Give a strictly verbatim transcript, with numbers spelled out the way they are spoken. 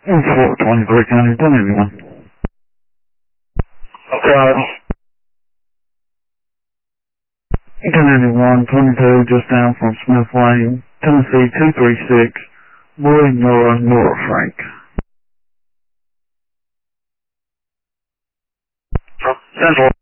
four twenty-three County, ten eighty-one. Okay. ten eighty-one, twenty-two, just down from Smith Lane, Tennessee two three six, Roy Nora Nora Frank. Central.